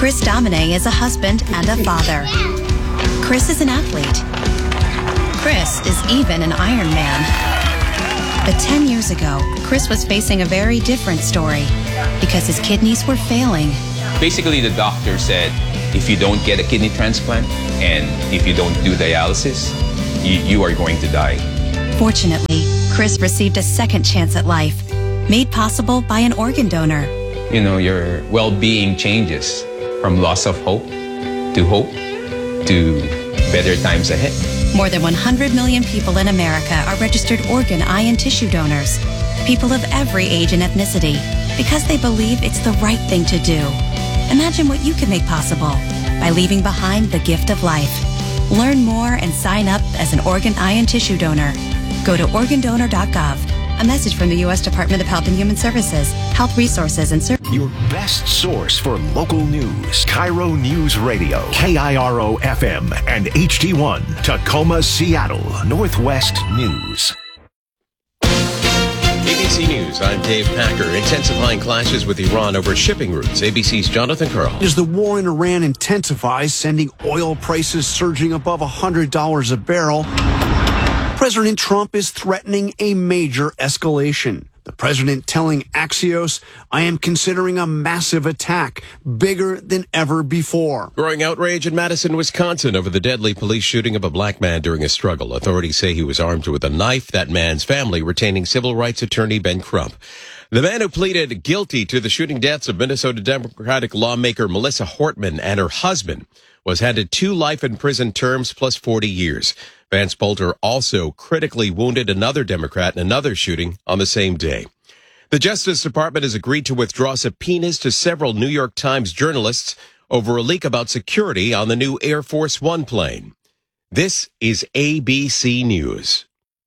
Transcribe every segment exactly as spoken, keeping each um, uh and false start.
Chris Domine is a husband and a father. Chris is an athlete. Chris is even an Ironman. But ten years ago, Chris was facing a very different story because his kidneys were failing. Basically, the doctor said, if you don't get a kidney transplant and if you don't do dialysis, you, you are going to die. Fortunately, Chris received a second chance at life, made possible by an organ donor. You know, your well-being changes from loss of hope to hope to better times ahead. More than one hundred million people in America are registered organ, eye, and tissue donors. People of every age and ethnicity, because they believe it's the right thing to do. Imagine what you can make possible by leaving behind the gift of life. Learn more and sign up as an organ, eye, and tissue donor. Go to organ donor dot gov. A message from the U S Department of Health and Human Services, Health Resources and Services. Your best source for local news. Cairo News Radio, K I R O F M and H D one, Tacoma, Seattle, Northwest News. A B C News, I'm Dave Packer. Intensifying clashes with Iran over shipping routes. A B C's Jonathan Curl. As the war in Iran intensifies, sending oil prices surging above one hundred dollars a barrel, President Trump is threatening a major escalation. The president telling Axios, I am considering a massive attack, bigger than ever before. Growing outrage in Madison, Wisconsin over the deadly police shooting of a black man during a struggle. Authorities say he was armed with a knife. That man's family retaining civil rights attorney Ben Crump. The man who pleaded guilty to the shooting deaths of Minnesota Democratic lawmaker Melissa Hortman and her husband was handed two life in prison terms plus forty years. Vance Poulter also critically wounded another Democrat in another shooting on the same day. The Justice Department has agreed to withdraw subpoenas to several New York Times journalists over a leak about security on the new Air Force One plane. This is A B C News.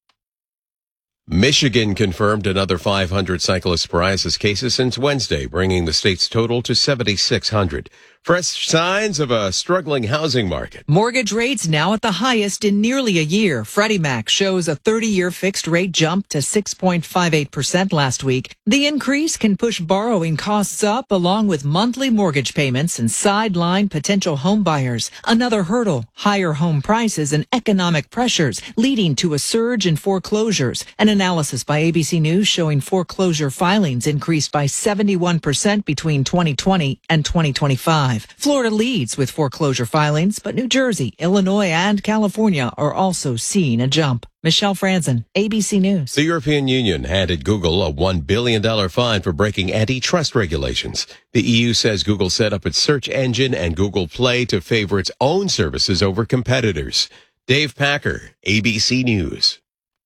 Michigan confirmed another five hundred cyclist psoriasis cases since Wednesday, bringing the state's total to seventy-six hundred. Fresh signs of a struggling housing market. Mortgage rates now at the highest in nearly a year. Freddie Mac shows a thirty-year fixed rate jump to six point five eight percent last week. The increase can push borrowing costs up along with monthly mortgage payments and sideline potential home buyers. Another hurdle, higher home prices and economic pressures leading to a surge in foreclosures. An analysis by A B C News showing foreclosure filings increased by seventy-one percent between twenty twenty and twenty twenty-five. Florida leads with foreclosure filings, but New Jersey, Illinois, and California are also seeing a jump. Michelle Franzen, A B C News. The European Union handed Google a one billion dollars fine for breaking antitrust regulations. The E U says Google set up its search engine and Google Play to favor its own services over competitors. Dave Packer, A B C News.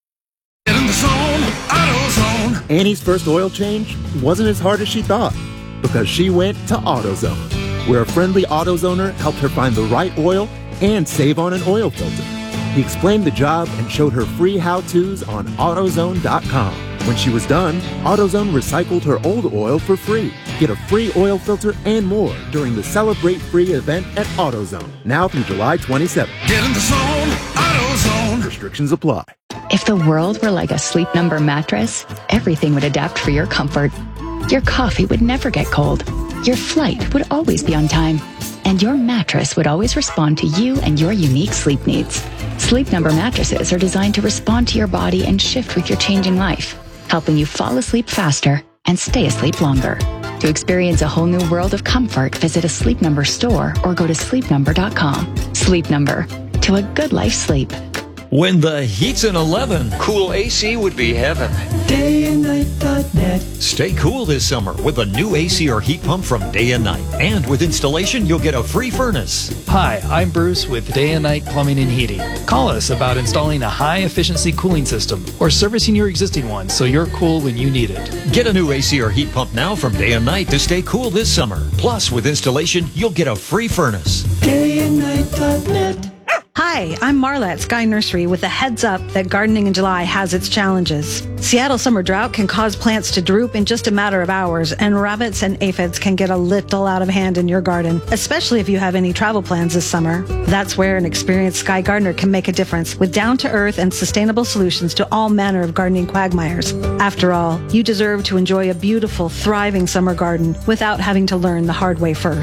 Get in the zone, AutoZone. Annie's first oil change wasn't as hard as she thought because she went to AutoZone, where a friendly AutoZoner helped her find the right oil and save on an oil filter. He explained the job and showed her free how-tos on AutoZone dot com. When she was done, AutoZone recycled her old oil for free. Get a free oil filter and more during the Celebrate Free event at AutoZone, now through July twenty-seventh. Get in the zone, AutoZone. Restrictions apply. If the world were like a Sleep Number mattress, everything would adapt for your comfort. Your coffee would never get cold. Your flight would always be on time. And your mattress would always respond to you and your unique sleep needs. Sleep Number mattresses are designed to respond to your body and shift with your changing life, helping you fall asleep faster and stay asleep longer. To experience a whole new world of comfort, visit a Sleep Number store or go to sleep number dot com. Sleep Number. To a good life sleep. When the heat's an eleven, cool A C would be heaven. day and night dot net. Stay cool this summer with a new A C or heat pump from Day and Night. And with installation, you'll get a free furnace. Hi, I'm Bruce with Day and Night Plumbing and Heating. Call us about installing a high-efficiency cooling system or servicing your existing one so you're cool when you need it. Get a new A C or heat pump now from Day and Night to stay cool this summer. Plus, with installation, you'll get a free furnace. day and night dot net. Hi, I'm Marla at Sky Nursery with a heads up that gardening in July has its challenges. Seattle summer drought can cause plants to droop in just a matter of hours, and rabbits and aphids can get a little out of hand in your garden, especially if you have any travel plans this summer. That's where an experienced Sky gardener can make a difference with down-to-earth and sustainable solutions to all manner of gardening quagmires. After all, you deserve to enjoy a beautiful, thriving summer garden without having to learn the hard way first.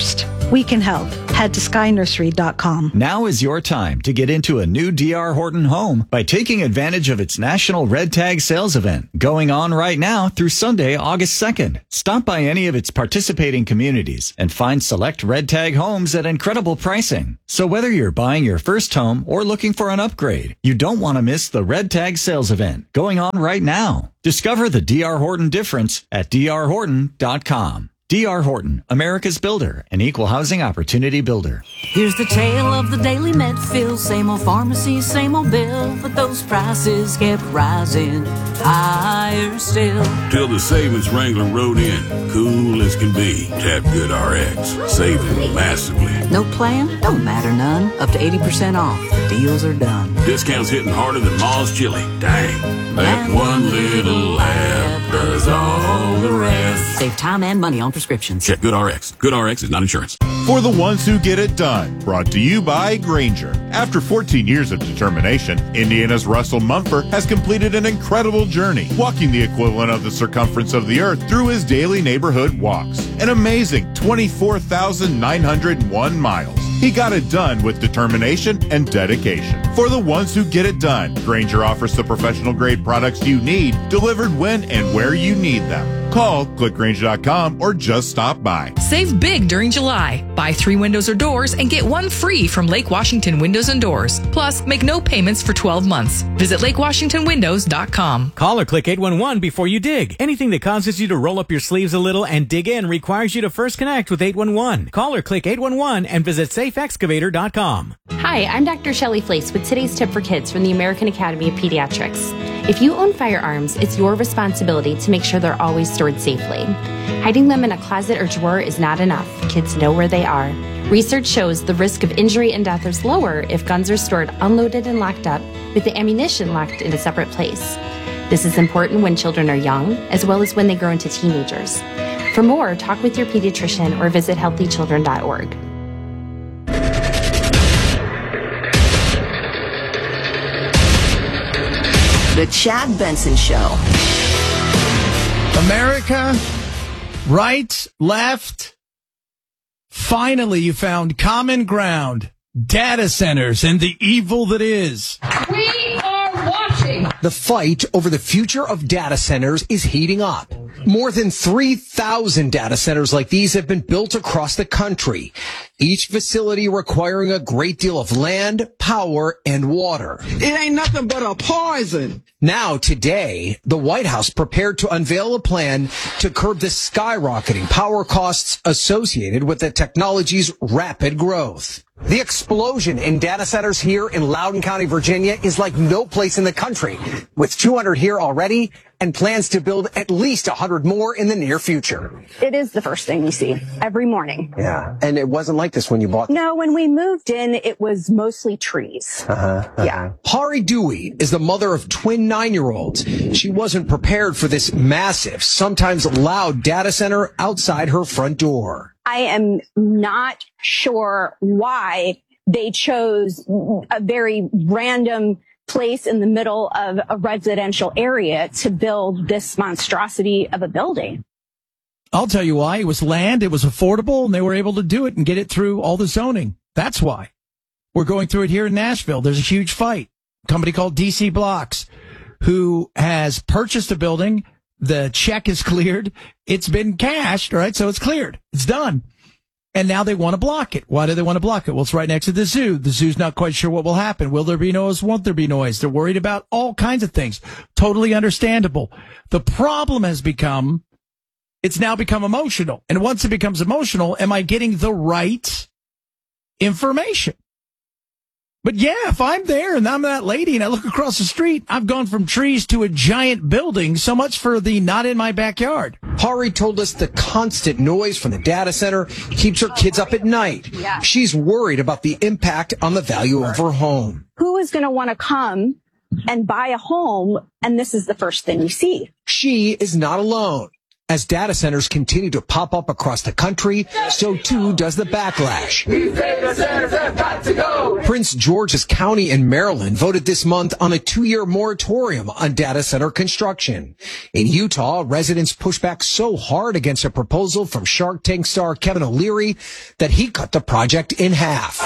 We can help. Head to sky nursery dot com. Now is your time to get into a new D R Horton home by taking advantage of its National Red Tag Sales Event going on right now through Sunday, August second. Stop by any of its participating communities and find select Red Tag homes at incredible pricing. So whether you're buying your first home or looking for an upgrade, you don't want to miss the Red Tag Sales Event going on right now. Discover the D R Horton difference at D R Horton dot com. D R Horton, America's builder, an equal housing opportunity builder. Here's the tale of the daily Medfield. Same old pharmacy, same old bill, but those prices kept rising higher still. Till the savings Wrangler rode in, cool as can be. Tap Good R X, saving massively. No plan? Don't matter none. Up to eighty percent off. The deals are done. Discounts hitting harder than Ma's chili. Dang, that one little app does all the rest. Save time and money on prescriptions. Check Good R X. Good R X is not insurance. For the ones who get it done. Brought to you by Grainger. After fourteen years of determination, Indiana's Russell Mumford has completed an incredible journey, walking the equivalent of the circumference of the earth through his daily neighborhood walks. An amazing twenty-four thousand nine hundred one miles. He got it done with determination and dedication. For the ones who get it done, Grainger offers the professional grade products you need, delivered when and where you need them. Call, click Grainger dot com, or just stop by. Save big during July. Buy three windows or doors and get one free from Lake Washington Windows and Doors. Plus, make no payments for twelve months. Visit Lake Washington Windows dot com. Call or click eight one one before you dig. Anything that causes you to roll up your sleeves a little and dig in requires you to first connect with eight one one. Call or click eight one one and visit safe excavator dot com. Hi, I'm Doctor Shelley Flace with today's tip for kids from the American Academy of Pediatrics. If you own firearms, it's your responsibility to make sure they're always stored safely. Hiding them in a closet or drawer is not enough. Kids know where they are. Research shows the risk of injury and death is lower if guns are stored unloaded and locked up, with the ammunition locked in a separate place. This is important when children are young, as well as when they grow into teenagers. For more, talk with your pediatrician or visit healthy children dot org. The Chad Benson Show. America, right, left. Finally, you found common ground. Data centers and the evil that is. We are watching. The fight over the future of data centers is heating up. More than three thousand data centers like these have been built across the country, each facility requiring a great deal of land, power, and water. It ain't nothing but a poison. Now, today, the White House prepared to unveil a plan to curb the skyrocketing power costs associated with the technology's rapid growth. The explosion in data centers here in Loudoun County, Virginia is like no place in the country, with two hundred here already and plans to build at least one hundred more in the near future. It is the first thing you see every morning. Yeah, and it wasn't like this when you bought. No, when we moved in, it was mostly trees. Uh-huh, uh-huh. Yeah. Hari Dewey is the mother of twin nine-year-olds. She wasn't prepared for this massive, sometimes loud data center outside her front door. I am not sure why they chose a very random place in the middle of a residential area to build this monstrosity of a building. I'll tell you why. It was land, it was affordable, and they were able to do it and get it through all the zoning. That's why. We're going through it here in Nashville. There's a huge fight. A company called D C Blocks, who has purchased a building. The check is cleared. It's been cashed, right? So it's cleared. It's done. And now they want to block it. Why do they want to block it? Well, it's right next to the zoo. The zoo's not quite sure what will happen. Will there be noise? Won't there be noise? They're worried about all kinds of things. Totally understandable. The problem has become, it's now become emotional. And once it becomes emotional, am I getting the right information? But yeah, if I'm there and I'm that lady and I look across the street, I've gone from trees to a giant building. So much for the not in my backyard. Hari told us the constant noise from the data center keeps her kids up at night. Yeah. She's worried about the impact on the value of her home. Who is going to want to come and buy a home, and this is the first thing you see? She is not alone. As data centers continue to pop up across the country, so too does the backlash. These data centers have got to go. Prince George's County in Maryland voted this month on a two-year moratorium on data center construction. In Utah, residents pushed back so hard against a proposal from Shark Tank star Kevin O'Leary that he cut the project in half.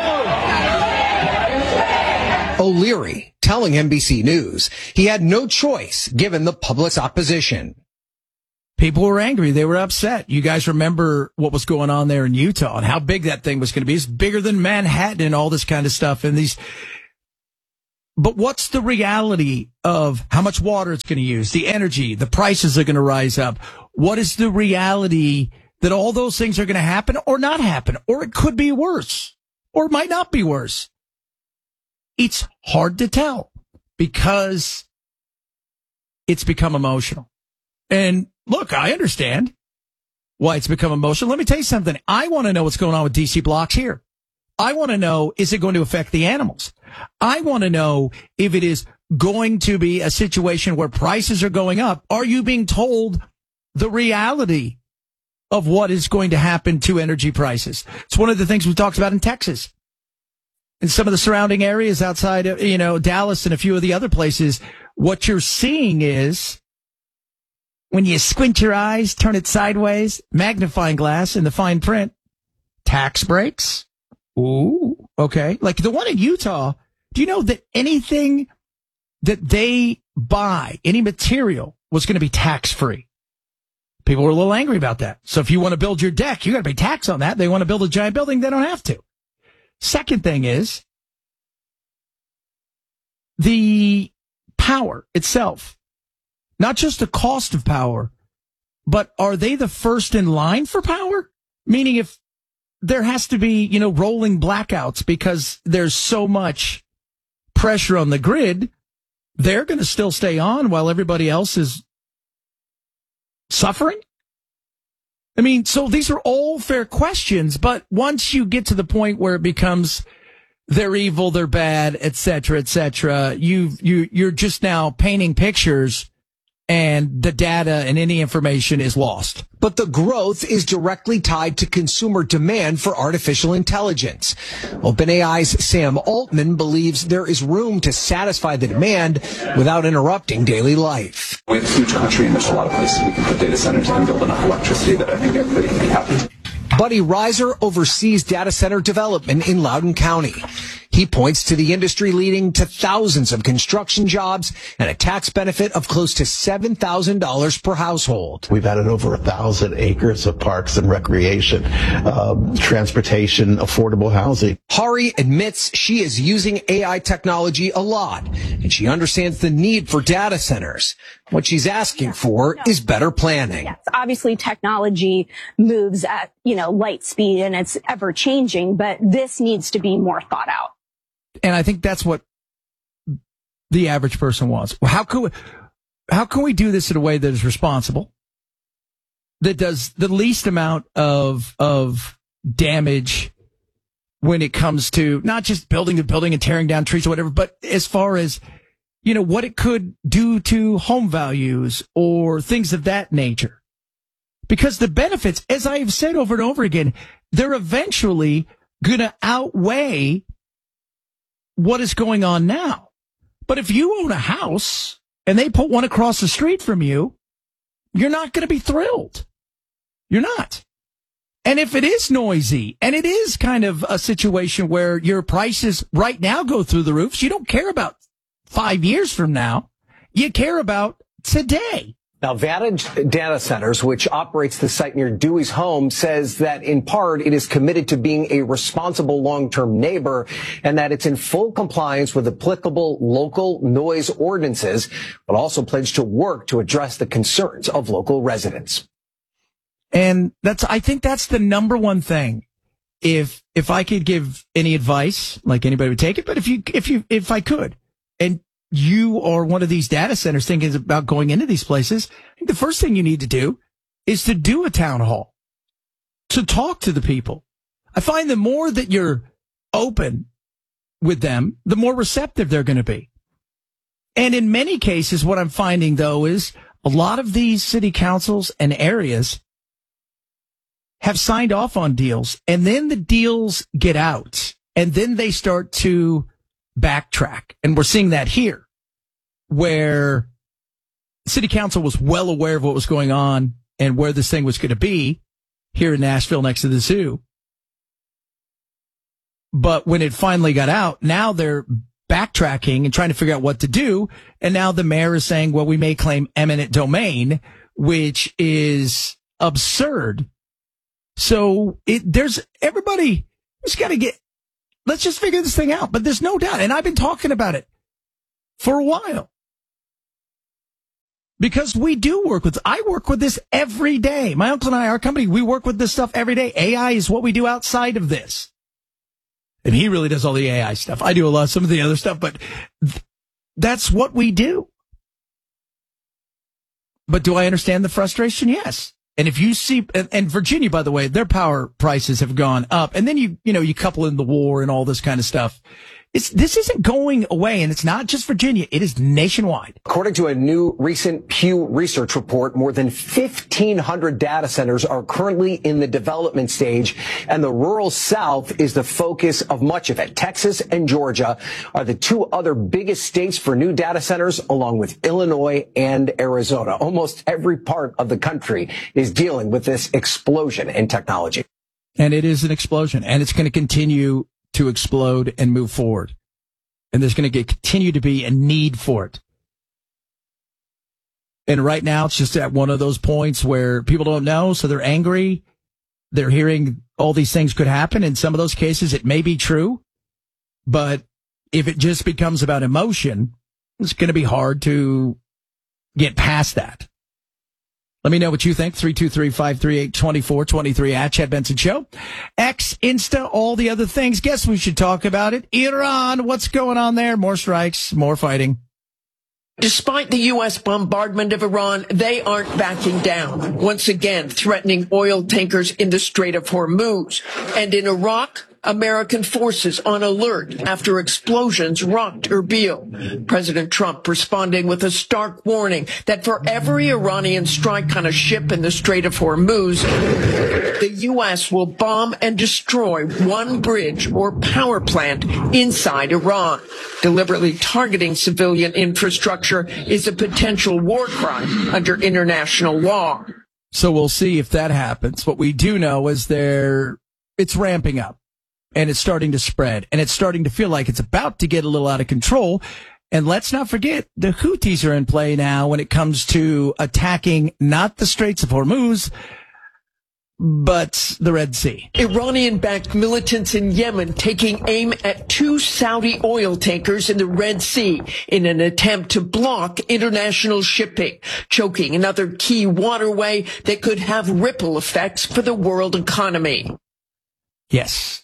O'Leary telling N B C News he had no choice given the public's opposition. People were angry. They were upset. You guys remember what was going on there in Utah and how big that thing was going to be. It's bigger than Manhattan and all this kind of stuff. And these, but what's the reality of how much water it's going to use, the energy, the prices are going to rise up? What is the reality that all those things are going to happen or not happen? Or it could be worse or it might not be worse. It's hard to tell because it's become emotional. And look, I understand why it's become emotional. Let me tell you something. I want to know what's going on with D C Blocks here. I want to know, is it going to affect the animals? I want to know if it is going to be a situation where prices are going up. Are you being told the reality of what is going to happen to energy prices? It's one of the things we talked about in Texas. In some of the surrounding areas outside of, you know, Dallas and a few of the other places, what you're seeing is when you squint your eyes, turn it sideways, magnifying glass in the fine print, tax breaks. Ooh, okay. Like the one in Utah, do you know that anything that they buy, any material, was going to be tax-free? People were a little angry about that. So if you want to build your deck, you got to pay tax on that. They want to build a giant building, they don't have to. Second thing is the power itself. Not just the cost of power, but are they the first in line for power? Meaning if there has to be, you know, rolling blackouts because there's so much pressure on the grid, they're going to still stay on while everybody else is suffering? I mean, so these are all fair questions, but once you get to the point where it becomes they're evil, they're bad, et cetera, et cetera, you you you're just now painting pictures and the data and any information is lost. But the growth is directly tied to consumer demand for artificial intelligence. OpenAI's Sam Altman believes there is room to satisfy the demand without interrupting daily life. We have a huge country and there's a lot of places we can put data centers and build enough electricity that I think everybody can be happy. Buddy Reiser oversees data center development in Loudoun County. He points to the industry leading to thousands of construction jobs and a tax benefit of close to seven thousand dollars per household. We've added over a thousand acres of parks and recreation, um, transportation, affordable housing. Hari admits she is using A I technology a lot, and she understands the need for data centers. What she's asking for no. is better planning. Yes, obviously technology moves at, you know, light speed and it's ever changing, but this needs to be more thought out. And I think that's what the average person wants. How can we, how can we do this in a way that is responsible, that does the least amount of of damage when it comes to not just building the building and tearing down trees or whatever, but as far as, you know, what it could do to home values or things of that nature? Because the benefits, as I've said over and over again, they're eventually going to outweigh what is going on now. But if you own a house and they put one across the street from you, you're not going to be thrilled. You're not. And if it is noisy and it is kind of a situation where your prices right now go through the roofs, you don't care about five years from now. You care about today. Now, Vantage Data Centers, which operates the site near Dewey's home, says that in part it is committed to being a responsible long-term neighbor and that it's in full compliance with applicable local noise ordinances, but also pledged to work to address the concerns of local residents. And that's, I think that's the number one thing. If, if I could give any advice, like anybody would take it, but if you, if you, if I could, and you are one of these data centers thinking about going into these places, I think the first thing you need to do is to do a town hall, to talk to the people. I find the more that you're open with them, the more receptive they're going to be. And in many cases, what I'm finding, though, is A lot of these city councils and areas have signed off on deals, and then the deals get out, and then they start to backtrack. And we're seeing that here, where city council was well aware of what was going on and where this thing was going to be here in Nashville next to the zoo. But when it finally got out, now they're backtracking and trying to figure out what to do. And now the mayor is saying, well, we may claim eminent domain, which is absurd. So it, there's everybody has got to get, let's just figure this thing out. But there's no doubt. And I've been talking about it for a while because we do work with, I work with this every day. My uncle and I, our company, we work with this stuff every day. A I is what we do outside of this. And he really does all the A I stuff. I do a lot, some of the other stuff, but th- that's what we do. But do I understand the frustration? Yes. And if you see, and, and Virginia, by the way, their power prices have gone up. And then you, you know, you couple in the war and all this kind of stuff. It's, this isn't going away, and it's not just Virginia. It is nationwide. According to a new recent Pew Research report, more than fifteen hundred data centers are currently in the development stage, and the rural South is the focus of much of it. Texas and Georgia are the two other biggest states for new data centers, along with Illinois and Arizona. Almost every part of the country is dealing with this explosion in technology. And it is an explosion, and it's going to continue to explode and move forward. And there's going to continue to be a need for it. And right now, it's just at one of those points where people don't know, so they're angry. They're hearing all these things could happen. In some of those cases, it may be true. But if it just becomes about emotion, it's going to be hard to get past that. Let me know what you think. three two three, five three eight, two four two three at Chad Benson Show. X, Insta, all the other things. Guess we should talk about it. Iran, what's going on there? More strikes, more fighting. Despite the U S bombardment of Iran, they aren't backing down, once again threatening oil tankers in the Strait of Hormuz. And in Iraq, American forces on alert after explosions rocked Erbil. President Trump responding with a stark warning that for every Iranian strike on a ship in the Strait of Hormuz, the U S will bomb and destroy one bridge or power plant inside Iran. Deliberately targeting civilian infrastructure is a potential war crime under international law. So we'll see if that happens. What we do know is there, it's ramping up. And it's starting to spread, and it's starting to feel like it's about to get a little out of control. And let's not forget, the Houthis are in play now when it comes to attacking not the Straits of Hormuz, but the Red Sea. Iranian-backed militants in Yemen taking aim at two Saudi oil tankers in the Red Sea in an attempt to block international shipping, choking another key waterway that could have ripple effects for the world economy. Yes.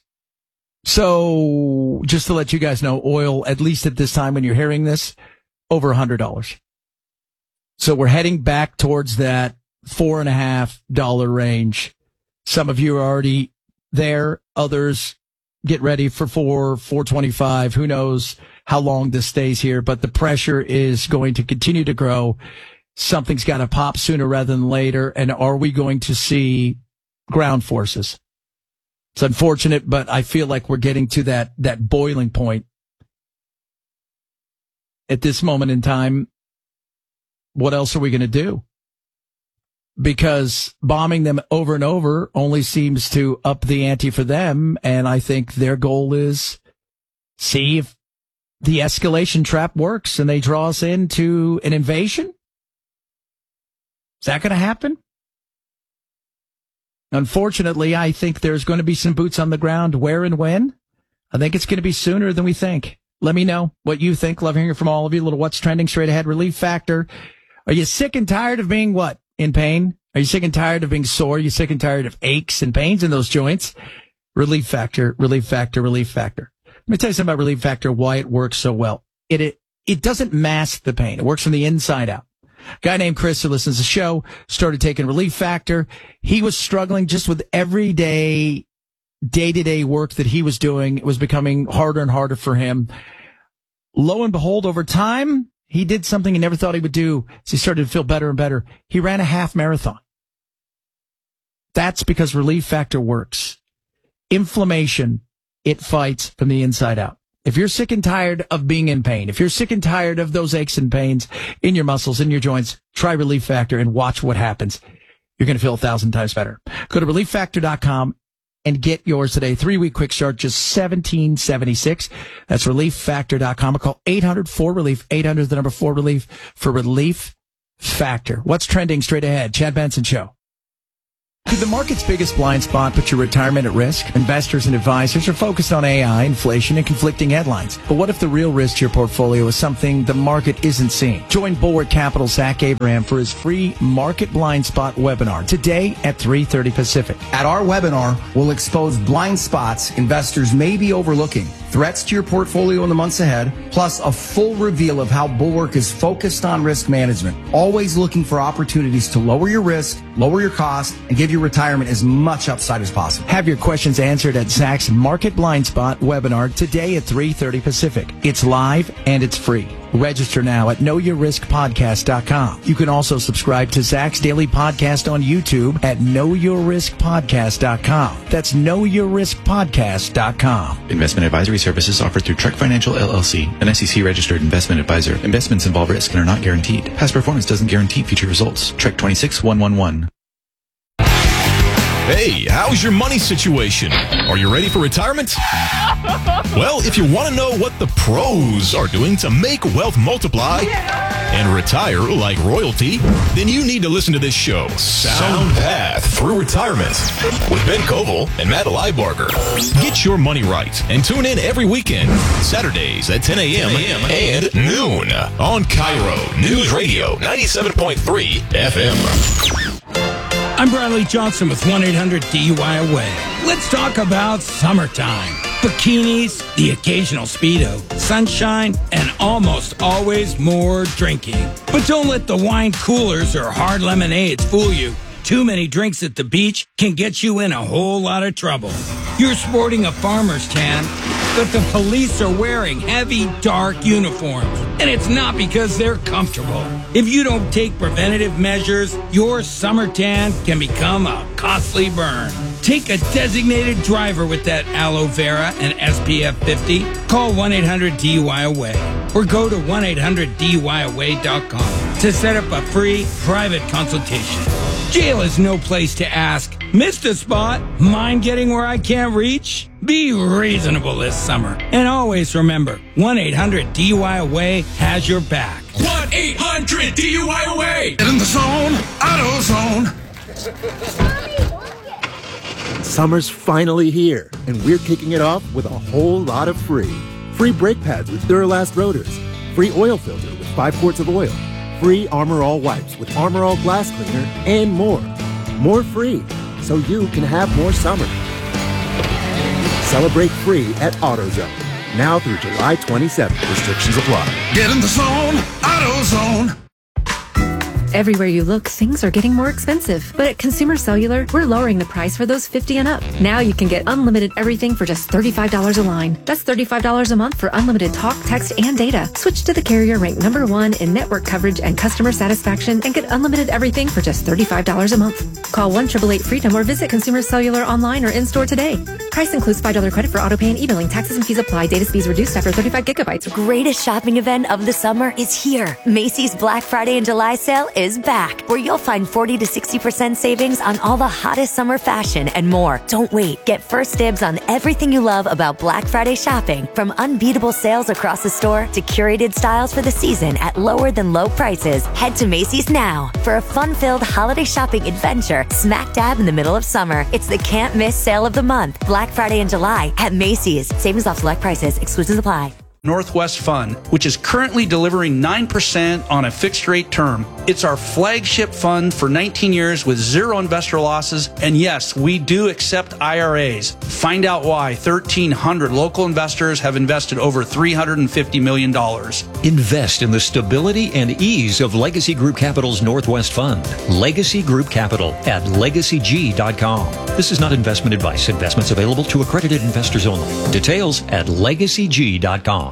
So just to let you guys know, oil, at least at this time when you're hearing this, over one hundred dollars. So we're heading back towards that four and a half dollar range. Some of you are already there. Others get ready for four, four twenty-five. Who knows how long this stays here, but the pressure is going to continue to grow. Something's got to pop sooner rather than later. And are we going to see ground forces? It's unfortunate, but I feel like we're getting to that, that boiling point. At this moment in time, what else are we going to do? Because bombing them over and over only seems to up the ante for them, and I think their goal is see if the escalation trap works and they draw us into an invasion. Is that going to happen? Unfortunately, I think there's going to be some boots on the ground. Where and when? I think it's going to be sooner than we think. Let me know what you think. Love hearing from all of you. A little what's trending straight ahead. Relief Factor. Are you sick and tired of being what? In pain? Are you sick and tired of being sore? Are you sick and tired of aches and pains in those joints? Relief Factor, Relief Factor, Relief Factor. Let me tell you something about Relief Factor, why it works so well. It, it, it doesn't mask the pain. It works from the inside out. A guy named Chris who listens to the show started taking Relief Factor. He was struggling just with everyday, day-to-day work that he was doing. It was becoming harder and harder for him. Lo and behold, over time, he did something he never thought he would do as he started to feel better and better. He ran a half marathon. That's because Relief Factor works. Inflammation, it fights from the inside out. If you're sick and tired of being in pain, if you're sick and tired of those aches and pains in your muscles, in your joints, try Relief Factor and watch what happens. You're going to feel a thousand times better. Go to relief factor dot com and get yours today. Three-week quick start, just seventeen seventy-six. That's relief factor dot com. Or call eight hundred four relief, eight hundred the number four relief for Relief Factor. What's trending straight ahead? Chad Benson Show. Could the market's biggest blind spot put your retirement at risk? Investors and advisors are focused on A I, inflation, and conflicting headlines. But what if the real risk to your portfolio is something the market isn't seeing? Join Bulwark Capital's Zach Abraham for his free Market Blind Spot webinar today at three thirty Pacific. At our webinar, we'll expose blind spots investors may be overlooking, threats to your portfolio in the months ahead, plus a full reveal of how Bulwark is focused on risk management, always looking for opportunities to lower your risk, lower your cost, and give your retirement as much upside as possible. Have your questions answered at Zach's Market Blind Spot webinar today at three thirty Pacific. It's live and it's free. Register now at know your risk podcast dot com. You can also subscribe to Zach's daily podcast on YouTube at know your risk podcast dot com. That's know your risk podcast dot com. Investment advisory services offered through Trek Financial L L C, an S E C-registered investment advisor. Investments involve risk and are not guaranteed. Past performance doesn't guarantee future results. Trek twenty-six one one one. Hey, how's your money situation? Are you ready for retirement? Well, if you want to know what the pros are doing to make wealth multiply and retire like royalty, then you need to listen to this show, Sound Path Through Retirement, with Ben Koval and Matt Leibarger. Get your money right and tune in every weekend, Saturdays at ten a.m. and noon on Cairo News Radio ninety-seven point three F M. I'm Bradley Johnson with one eight hundred D U I Away. Let's talk about summertime. Bikinis, the occasional Speedo, sunshine, and almost always more drinking. But don't let the wine coolers or hard lemonades fool you. Too many drinks at the beach can get you in a whole lot of trouble. You're sporting a farmer's tan, but the police are wearing heavy, dark uniforms. And it's not because they're comfortable. If you don't take preventative measures, your summer tan can become a costly burn. Take a designated driver with that aloe vera and S P F fifty. Call one eight hundred D U I Away or go to one eight hundred D U I away dot com to set up a free private consultation. Jail is no place to ask, missed a spot, mind getting where I can't reach? Be reasonable this summer. And always remember, one eight hundred D U I Away has your back. one eight hundred D U I Away! Get in the zone, auto zone. Summer's finally here, and we're kicking it off with a whole lot of free. Free brake pads with Duralast rotors. Free oil filter with five quarts of oil. Free Armor All wipes with Armor All glass cleaner, and more. More free, so you can have more summer. Celebrate free at AutoZone. Now through July twenty-seventh. Restrictions apply. Get in the zone, AutoZone. Everywhere you look, things are getting more expensive. But at Consumer Cellular, we're lowering the price for those fifty and up. Now you can get unlimited everything for just thirty-five dollars a line. That's thirty-five dollars a month for unlimited talk, text, and data. Switch to the carrier ranked number one in network coverage and customer satisfaction and get unlimited everything for just thirty-five dollars a month. Call one eight eight eight freedom or visit Consumer Cellular online or in-store today. Price includes five dollars credit for auto pay and e-billing. Taxes and fees apply. Data speeds reduced after thirty-five gigabytes. Greatest shopping event of the summer is here. Macy's Black Friday and July sale is back, where you'll find forty to sixty percent savings on all the hottest summer fashion and more. Don't wait. Get first dibs on everything you love about Black Friday shopping, from unbeatable sales across the store to curated styles for the season at lower than low prices. Head to Macy's now for a fun-filled holiday shopping adventure smack dab in the middle of summer. It's the can't miss sale of the month. Black Friday and July at Macy's. Savings off select prices. Exclusions apply. Northwest Fund, which is currently delivering nine percent on a fixed rate term. It's our flagship fund for nineteen years with zero investor losses. And yes, we do accept I R As. Find out why thirteen hundred local investors have invested over three hundred fifty million dollars. Invest in the stability and ease of Legacy Group Capital's Northwest Fund. Legacy Group Capital at legacy g dot com. This is not investment advice. Investments available to accredited investors only. Details at legacy g dot com.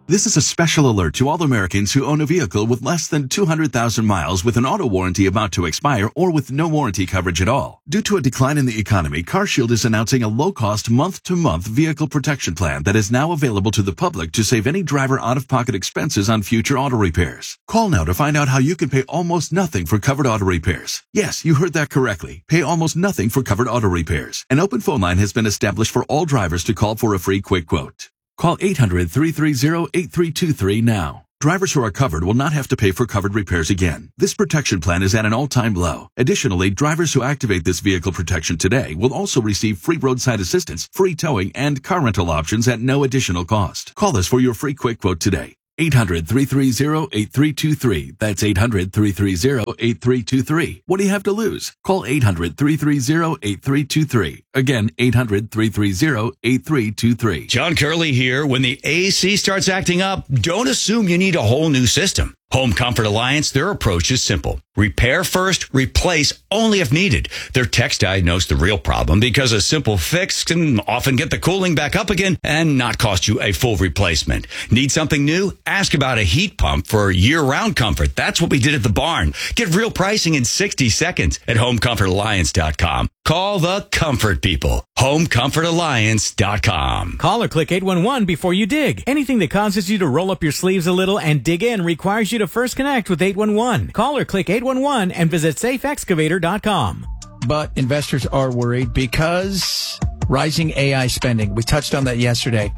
This is a special alert to all Americans who own a vehicle with less than two hundred thousand miles with an auto warranty about to expire or with no warranty coverage at all. Due to a decline in the economy, CarShield is announcing a low-cost month-to-month vehicle protection plan that is now available to the public to save any driver out-of-pocket expenses on future auto repairs. Call now to find out how you can pay almost nothing for covered auto repairs. Yes, you heard that correctly. Pay almost nothing for covered auto repairs. An open phone line has been established for all drivers to call for a free quick quote. Call eight hundred, three three zero, eight three two three now. Drivers who are covered will not have to pay for covered repairs again. This protection plan is at an all-time low. Additionally, drivers who activate this vehicle protection today will also receive free roadside assistance, free towing, and car rental options at no additional cost. Call us for your free quick quote today. eight hundred, three three zero, eight three two three. That's eight hundred, three three zero, eight three two three. What do you have to lose? Call eight hundred, three three zero, eight three two three. Again, eight hundred, three three zero, eight three two three. John Curley here. When the A C starts acting up, don't assume you need a whole new system. Home Comfort Alliance, their approach is simple. Repair first, replace only if needed. Their techs diagnose the real problem because a simple fix can often get the cooling back up again and not cost you a full replacement. Need something new? Ask about a heat pump for year-round comfort. That's what we did at the barn. Get real pricing in sixty seconds at home comfort alliance dot com. Call the comfort people. home comfort alliance dot com. Call or click eight one one before you dig. Anything that causes you to roll up your sleeves a little and dig in requires you to first connect with eight one one. Call or click eight one one and visit safe excavator dot com. But investors are worried because rising A I spending. We touched on that yesterday.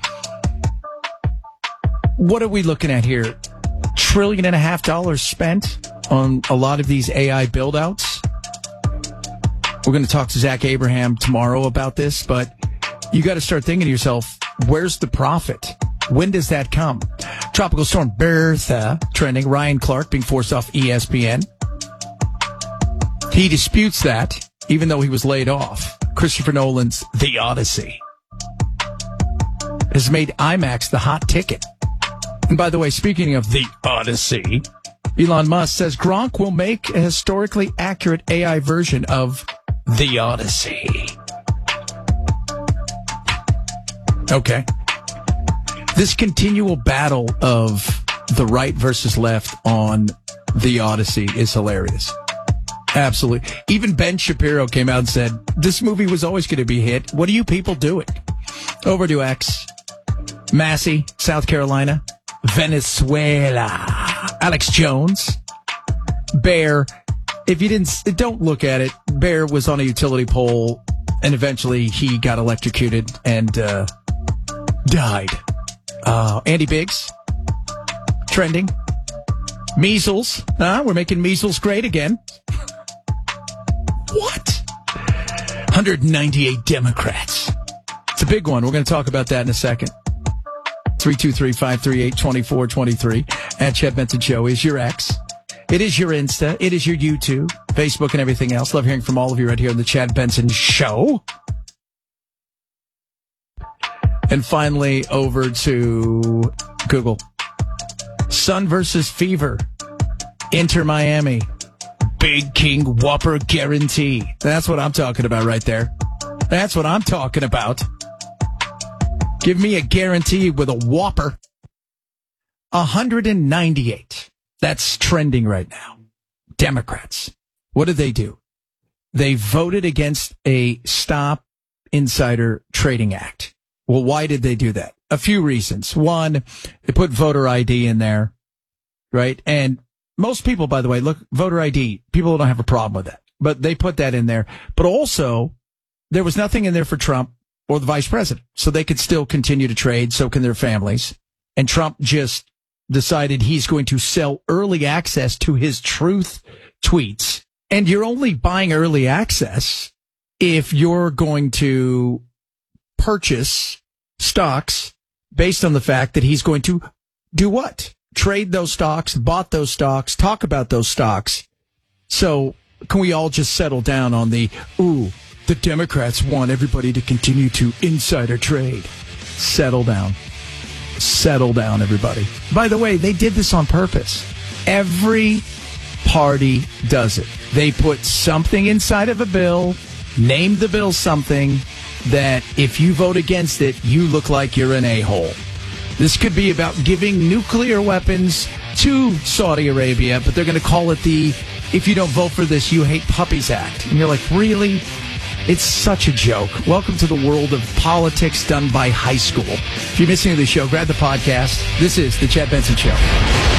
What are we looking at here? Trillion and a half dollars spent on a lot of these A I build-outs. We're going to talk to Zach Abraham tomorrow about this, but you got to start thinking to yourself, where's the profit? When does that come? Tropical storm Bertha trending. Ryan Clark being forced off E S P N. He disputes that, even though he was laid off. Christopher Nolan's The Odyssey has made IMAX the hot ticket. And by the way, speaking of The Odyssey, Elon Musk says Gronk will make a historically accurate A I version of The Odyssey. Okay. This continual battle of the right versus left on The Odyssey is hilarious. Absolutely. Even Ben Shapiro came out and said, this movie was always going to be a hit. What are you people doing? Over to X. Massey, South Carolina. Venezuela. Alex Jones. Bear. If you didn't, don't look at it. Bear was on a utility pole and eventually he got electrocuted and uh, died. Uh, Andy Biggs. Trending. Measles. Uh, we're making measles great again. What? one hundred ninety-eight Democrats. It's a big one. We're going to talk about that in a second. three two three, five three eight, two four two three. At Chad Benson Show is your X. It is your Insta. It is your YouTube, Facebook, and everything else. Love hearing from all of you right here on the Chad Benson Show. And finally, over to Google. Sun versus Fever. Inter Miami. Big King Whopper guarantee. That's what I'm talking about right there. That's what I'm talking about. Give me a guarantee with a Whopper. one hundred ninety-eight. That's trending right now. Democrats. What did they do? They voted against a Stop Insider Trading Act. Well, why did they do that? A few reasons. One, they put voter I D in there, right? And most people, by the way, look, voter I D, people don't have a problem with that. But they put that in there. But also, there was nothing in there for Trump or the vice president. So they could still continue to trade. So can their families. And Trump just decided he's going to sell early access to his truth tweets. And you're only buying early access if you're going to purchase stocks based on the fact that he's going to do what? Trade those stocks, bought those stocks, talk about those stocks. So can we all just settle down on the, ooh, the Democrats want everybody to continue to insider trade. Settle down. Settle down, everybody. By the way, they did this on purpose. Every party does it. They put something inside of a bill, name the bill something that if you vote against it, you look like you're an a-hole. This could be about giving nuclear weapons to Saudi Arabia, but they're going to call it the "If you don't vote for this, you hate puppies" act. And you're like, really? It's such a joke. Welcome to the world of politics done by high school. If you're missing the show, grab the podcast. This is The Chad Benson Show.